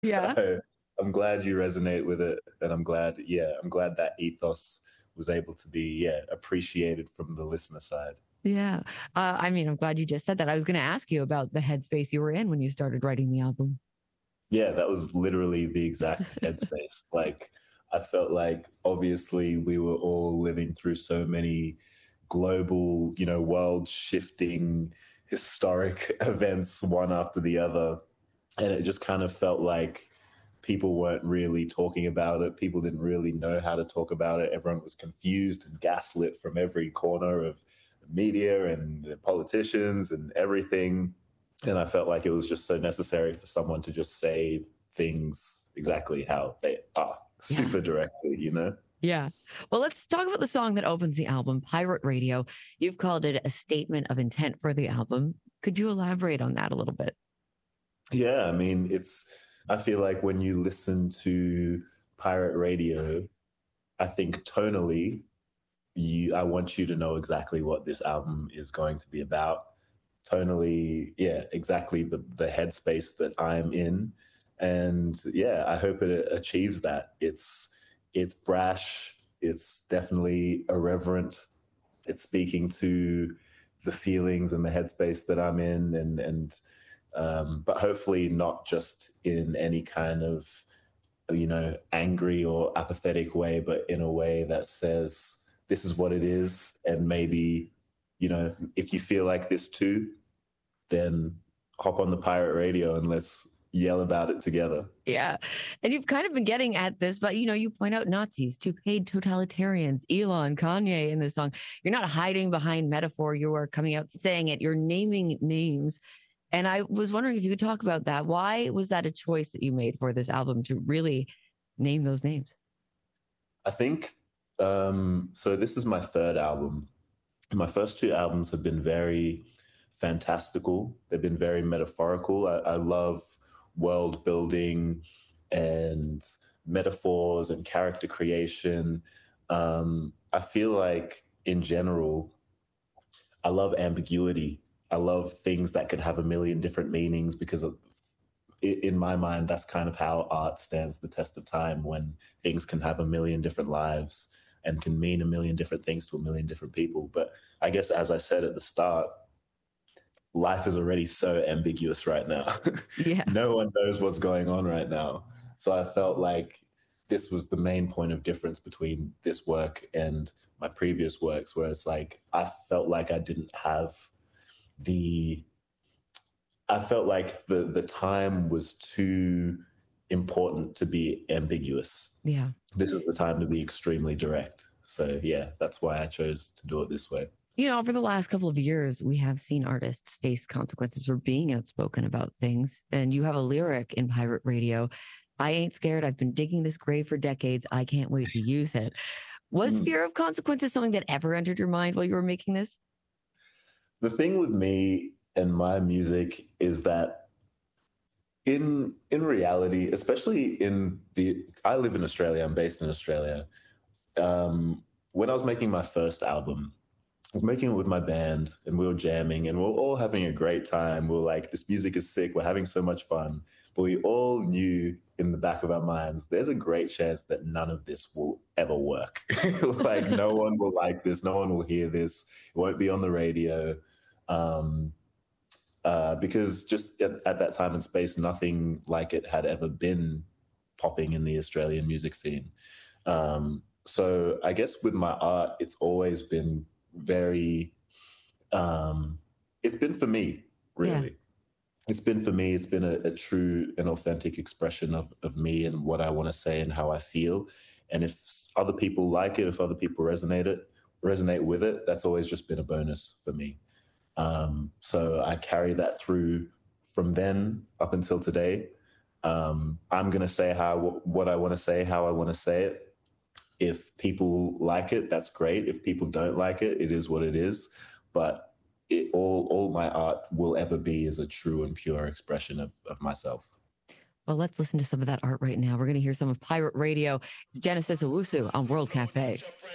Yeah. So I'm glad you resonate with it, and I'm glad that ethos was able to be, yeah, appreciated from the listener side. Yeah. I mean, I'm glad you just said that. I was going to ask you about the headspace you were in when you started writing the album. Yeah, that was literally the exact headspace. Like, I felt like obviously we were all living through so many global, world shifting historic events one after the other. And it just kind of felt like people weren't really talking about it. People didn't really know how to talk about it. Everyone was confused and gaslit from every corner of the media and the politicians and everything. And I felt like it was just so necessary for someone to just say things exactly how they are, Yeah. super directly. Yeah. Well, let's talk about the song that opens the album, Pirate Radio. You've called it a statement of intent for the album. Could you elaborate on that a little bit? Yeah, I mean, I feel like when you listen to pirate radio, I think tonally, I want you to know exactly what this album is going to be about. Tonally, yeah, exactly the headspace that I'm in. And yeah, I hope it achieves that. It's brash, it's definitely irreverent. It's speaking to the feelings and the headspace that I'm in, and but hopefully not just in any kind of angry or apathetic way, but in a way that says this is what it is, and maybe if you feel like this too, then hop on the pirate radio and let's yell about it together. Yeah. And you've kind of been getting at this, but you point out Nazis, two paid totalitarians, Elon, Kanye in this song. You're not hiding behind metaphor. You are coming out saying it. You're naming names. And I was wondering if you could talk about that. Why was that a choice that you made for this album to really name those names? I think so. This is my third album. My first two albums have been very fantastical. They've been very metaphorical. I love world building and metaphors and character creation. I feel like in general, I love ambiguity. I love things that could have a million different meanings because in my mind, that's kind of how art stands the test of time, when things can have a million different lives and can mean a million different things to a million different people. But I guess, as I said at the start, life is already so ambiguous right now. Yeah. No one knows what's going on right now. So I felt like this was the main point of difference between this work and my previous works, where it's like I felt like the I felt like the time was too important to be ambiguous. Yeah. This is the time to be extremely direct. So yeah, that's why I chose to do it this way. Over the last couple of years, we have seen artists face consequences for being outspoken about things. And you have a lyric in Pirate Radio: I ain't scared. I've been digging this grave for decades. I can't wait to use it. Was Mm. fear of consequences something that ever entered your mind while you were making this? The thing with me and my music is that in reality, especially I live in Australia, I'm based in Australia. When I was making my first album, I was making it with my band and we were jamming and we were all having a great time. We were like, this music is sick. We're having so much fun. But we all knew in the back of our minds, there's a great chance that none of this will ever work. Like, no one will like this. No one will hear this. It won't be on the radio. Um, because just at that time and space, nothing like it had ever been popping in the Australian music scene. So I guess with my art, it's always been very, it's been for me, Yeah. really. It's been for me. It's been a true and authentic expression of me and what I want to say and how I feel. And if other people like it, if other people resonate with it, that's always just been a bonus for me. So I carry that through from then up until today. I'm going to say what I want to say, how I want to say it. If people like it, that's great. If people don't like it, it is what it is. But all my art will ever be is a true and pure expression of myself. Well, let's listen to some of that art right now. We're going to hear some of Pirate Radio. It's Genesis Owusu on World Cafe.